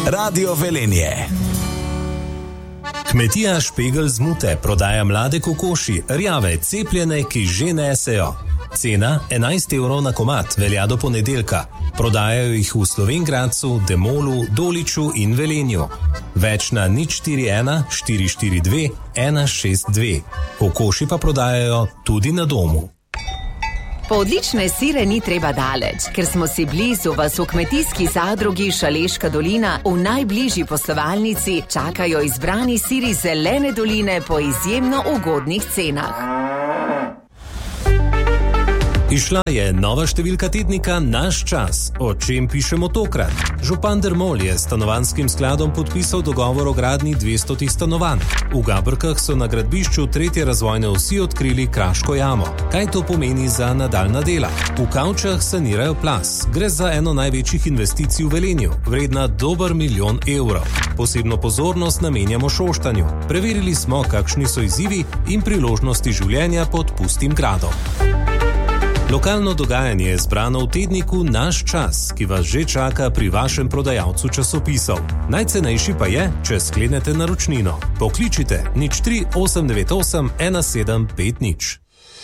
Radio Velenje. Kmetija Špegel z Mute prodaja mlade kokoši, rjave, cepljene, ki že nesejo. Cena 11 evrov na komad, velja do ponedeljka. Prodajajo jih v Slovenj-Gradcu, Demolu, Doliču in Velenju. Več na 041 442 162. Kokoši pa prodajajo tudi na domu. Po odlične sire ni treba daleč, ker smo si blizu, vas v kmetijski zadrugi Šaleška dolina v najbližji poslovalnici čakajo izbrani siri Zelene doline po izjemno ugodnih cenah. Izšla je nova številka tednika Naš čas. O čem pišemo tokrat? Župan Dermol je s stanovanjskim skladom podpisal dogovor o gradnji 200 stanovanj. V Gabrkah so na gradbišču 3. razvojne osi odkrili kraško jamo. Kaj to pomeni za nadaljnja dela? V Kavčah sanirajo plaz. Gre za eno največjih investicij v Velenju, vredna dober 1 milijon evrov. Posebno pozornost namenjamo Šoštanju. Preverili smo, kakšni so izzivi in priložnosti življenja pod pustim gradom. Lokalno dogajanje je zbrano v tedniku Naš čas, ki vas že čaka pri vašem prodajalcu časopisov. Najcenejši pa je, če sklenete naročnino. Pokličite 03 898 1750.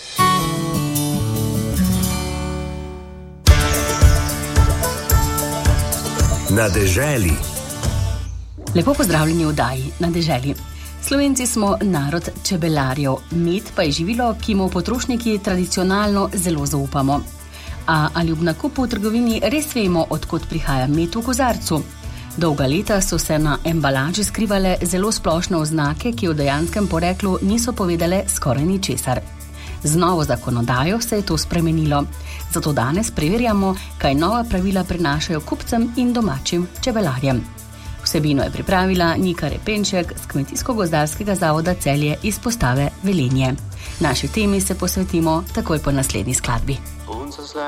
Na deželi. Lepo pozdravljeni v oddaji Na deželi. Slovenci smo narod čebelarjev, med pa je živilo, ki mu potrošniki tradicionalno zelo zaupamo. Ali ob nakupu v trgovini res vemo, odkot prihaja med v kozarcu? Dolga leta so se na embalaži skrivale zelo splošne oznake, ki v dejanskem poreklu niso povedale skoraj ničesar. Z novo zakonodajo se je to spremenilo. Zato danes preverjamo, kaj nova pravila prinašajo kupcem in domačim čebelarjem. Vsebino je pripravila Nika Repenšek z Kmetijsko-gozdarskega zavoda Celje iz postave Velenje. Naši temi se posvetimo takoj po naslednji skladbi.